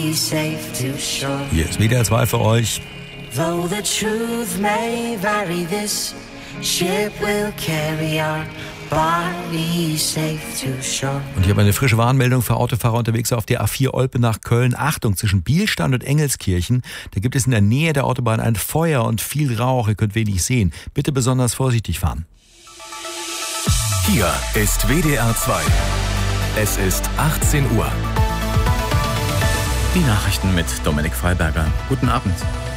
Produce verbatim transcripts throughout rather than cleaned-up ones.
Hier ist W D R zwei für euch. Though the truth may vary, this ship will carry our bodies safe to shore. Und hier habe eine frische Warnmeldung für Autofahrer unterwegs auf der A vier Olpe nach Köln. Achtung, zwischen Bielstein und Engelskirchen, da gibt es in der Nähe der Autobahn ein Feuer und viel Rauch. Ihr könnt wenig sehen. Bitte besonders vorsichtig fahren. Hier ist W D R zwei. Es ist achtzehn Uhr. Die Nachrichten mit Dominik Freiberger. Guten Abend.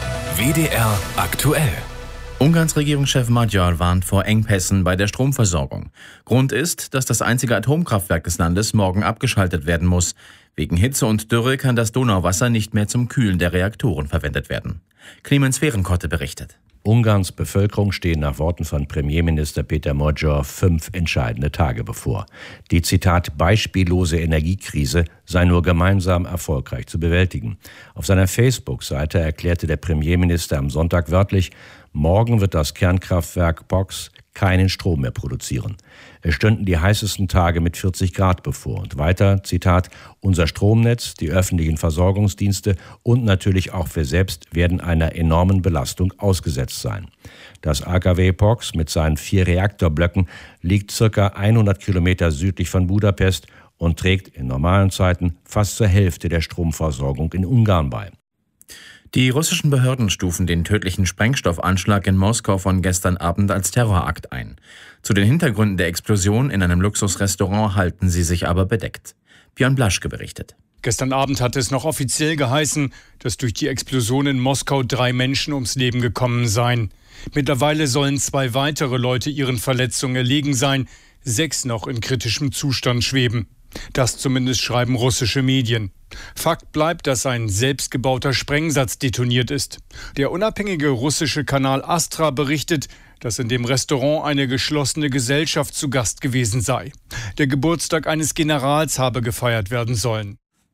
W D R aktuell. Ungarns Regierungschef Magyar warnt vor Engpässen bei der Stromversorgung. Grund ist, dass das einzige Atomkraftwerk des Landes morgen abgeschaltet werden muss. Wegen Hitze und Dürre kann das Donauwasser nicht mehr zum Kühlen der Reaktoren verwendet werden. Clemens Fehrenkotte berichtet. Ungarns Bevölkerung stehen nach Worten von Premierminister Peter Magyar fünf entscheidende Tage bevor. Die, Zitat, beispiellose Energiekrise sei nur gemeinsam erfolgreich zu bewältigen. Auf seiner Facebook-Seite erklärte der Premierminister am Sonntag wörtlich, morgen wird das Kernkraftwerk Box keinen Strom mehr produzieren. Es stünden die heißesten Tage mit vierzig Grad bevor. Und weiter, Zitat, unser Stromnetz, die öffentlichen Versorgungsdienste und natürlich auch wir selbst werden einer enormen Belastung ausgesetzt sein. Das A K W Box mit seinen vier Reaktorblöcken liegt circa hundert Kilometer südlich von Budapest und trägt in normalen Zeiten fast zur Hälfte der Stromversorgung in Ungarn bei. Die russischen Behörden stufen den tödlichen Sprengstoffanschlag in Moskau von gestern Abend als Terrorakt ein. Zu den Hintergründen der Explosion in einem Luxusrestaurant halten sie sich aber bedeckt. Björn Blaschke berichtet. Gestern Abend hat es noch offiziell geheißen, dass durch die Explosion in Moskau drei Menschen ums Leben gekommen seien. Mittlerweile sollen zwei weitere Leute ihren Verletzungen erlegen sein, sechs noch in kritischem Zustand schweben. Das zumindest schreiben russische Medien. Fakt bleibt, dass ein selbstgebauter Sprengsatz detoniert ist. Der unabhängige russische Kanal Astra berichtet, dass in dem Restaurant eine geschlossene Gesellschaft zu Gast gewesen sei. Der Geburtstag eines Generals habe gefeiert werden sollen.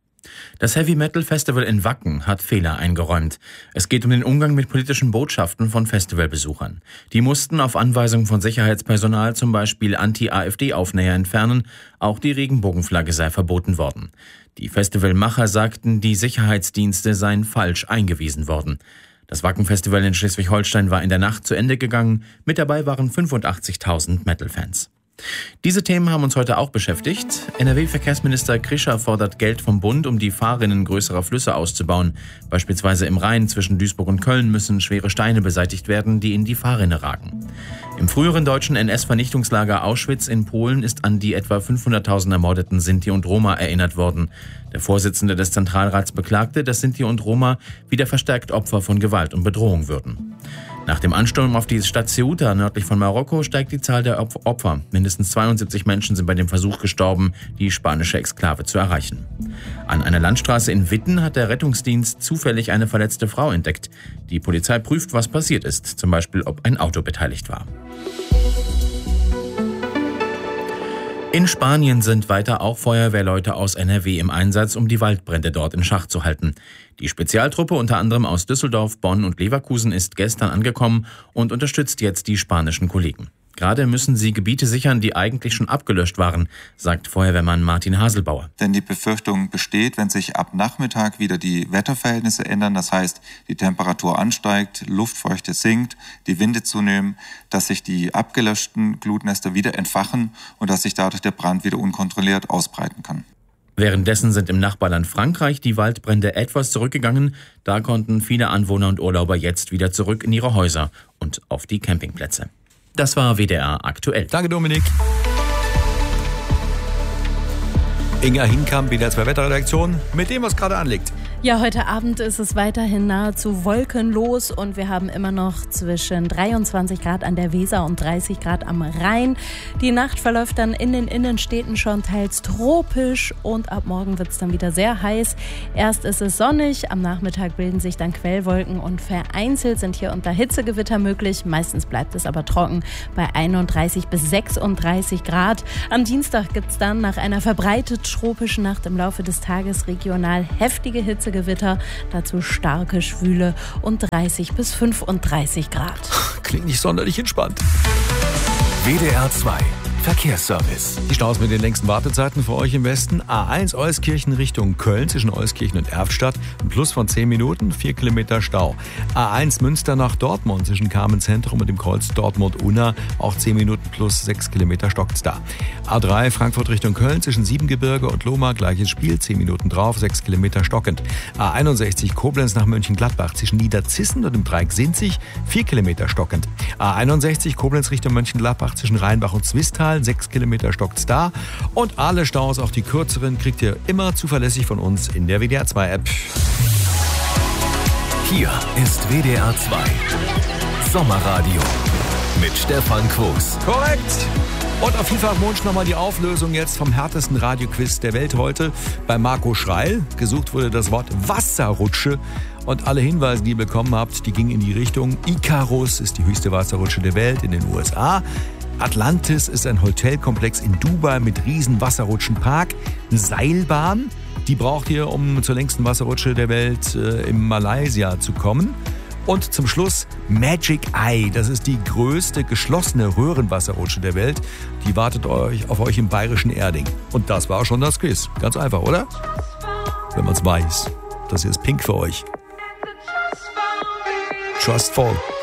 Das Heavy Metal Festival in Wacken hat Fehler eingeräumt. Es geht um den Umgang mit politischen Botschaften von Festivalbesuchern. Die mussten auf Anweisung von Sicherheitspersonal zum Beispiel Anti-A f D-Aufnäher entfernen. Auch die Regenbogenflagge sei verboten worden. Die Festivalmacher sagten, die Sicherheitsdienste seien falsch eingewiesen worden. Das Wacken-Festival in Schleswig-Holstein war in der Nacht zu Ende gegangen. Mit dabei waren fünfundachtzigtausend Metal-Fans. Diese Themen haben uns heute auch beschäftigt. N R W-Verkehrsminister Krischer fordert Geld vom Bund, um die Fahrrinnen größerer Flüsse auszubauen. Beispielsweise im Rhein zwischen Duisburg und Köln müssen schwere Steine beseitigt werden, die in die Fahrrinne ragen. Im früheren deutschen N S-Vernichtungslager Auschwitz in Polen ist an die etwa fünfhunderttausend ermordeten Sinti und Roma erinnert worden. Der Vorsitzende des Zentralrats beklagte, dass Sinti und Roma wieder verstärkt Opfer von Gewalt und Bedrohung würden. Nach dem Ansturm auf die Stadt Ceuta nördlich von Marokko steigt die Zahl der Opfer. Mindestens zweiundsiebzig Menschen sind bei dem Versuch gestorben, die spanische Exklave zu erreichen. An einer Landstraße in Witten hat der Rettungsdienst zufällig eine verletzte Frau entdeckt. Die Polizei prüft, was passiert ist, zum Beispiel ob ein Auto beteiligt war. In Spanien sind weiter auch Feuerwehrleute aus N R W im Einsatz, um die Waldbrände dort in Schach zu halten. Die Spezialtruppe unter anderem aus Düsseldorf, Bonn und Leverkusen ist gestern angekommen und unterstützt jetzt die spanischen Kollegen. Gerade müssen sie Gebiete sichern, die eigentlich schon abgelöscht waren, sagt Feuerwehrmann Martin Haselbauer. Denn die Befürchtung besteht, wenn sich ab Nachmittag wieder die Wetterverhältnisse ändern, das heißt, die Temperatur ansteigt, Luftfeuchte sinkt, die Winde zunehmen, dass sich die abgelöschten Glutnester wieder entfachen und dass sich dadurch der Brand wieder unkontrolliert ausbreiten kann. Währenddessen sind im Nachbarland Frankreich die Waldbrände etwas zurückgegangen. Da konnten viele Anwohner und Urlauber jetzt wieder zurück in ihre Häuser und auf die Campingplätze. Das war W D R aktuell. Danke, Dominik. Inga Hinkamp, W D R zwei Wetterredaktion, mit dem, was gerade anliegt. Ja, heute Abend ist es weiterhin nahezu wolkenlos und wir haben immer noch zwischen dreiundzwanzig Grad an der Weser und dreißig Grad am Rhein. Die Nacht verläuft dann in den Innenstädten schon teils tropisch und ab morgen wird es dann wieder sehr heiß. Erst ist es sonnig, am Nachmittag bilden sich dann Quellwolken und vereinzelt sind hier unter Hitzegewitter möglich. Meistens bleibt es aber trocken bei einunddreißig bis sechsunddreißig Grad. Am Dienstag gibt es dann nach einer verbreitet tropischen Nacht im Laufe des Tages regional heftige Hitzegewitter. Gewitter, dazu starke Schwüle und dreißig bis fünfunddreißig Grad. Klingt nicht sonderlich entspannt. W D R zwei. Verkehrsservice. Die Staus mit den längsten Wartezeiten für euch im Westen. A eins Euskirchen Richtung Köln zwischen Euskirchen und Erftstadt. Ein Plus von zehn Minuten, vier Kilometer Stau. A eins Münster nach Dortmund zwischen Carmen-Zentrum und dem Kreuz Dortmund-Unna. Auch zehn Minuten plus sechs Kilometer stockt's da. A drei Frankfurt Richtung Köln zwischen Siebengebirge und Lohmar. Gleiches Spiel, zehn Minuten drauf, sechs Kilometer stockend. A einundsechzig Koblenz nach Mönchengladbach zwischen Niederzissen und dem Dreieck Sinzig. vier Kilometer stockend. A einundsechzig Koblenz Richtung Mönchengladbach zwischen Rheinbach und Zwistal. sechs Kilometer stockt's da. Und alle Staus, auch die kürzeren, kriegt ihr immer zuverlässig von uns in der W D R zwei App. Hier ist W D R zwei Sommerradio mit Stefan Quos. Korrekt! Und auf Vielfach-Wunsch nochmal die Auflösung jetzt vom härtesten Radioquiz der Welt heute bei Marco Schreil. Gesucht wurde das Wort Wasserrutsche. Und alle Hinweise, die ihr bekommen habt, die gingen in die Richtung Icarus ist die höchste Wasserrutsche der Welt in den U S A. Atlantis ist ein Hotelkomplex in Dubai mit riesen Wasserrutschenpark. Eine Seilbahn, die braucht ihr, um zur längsten Wasserrutsche der Welt äh, in Malaysia zu kommen. Und zum Schluss Magic Eye, das ist die größte geschlossene Röhrenwasserrutsche der Welt. Die wartet euch auf euch im bayerischen Erding. Und das war schon das Quiz. Ganz einfach, oder? Wenn man es weiß. Das hier ist Pink für euch. Trust Fall.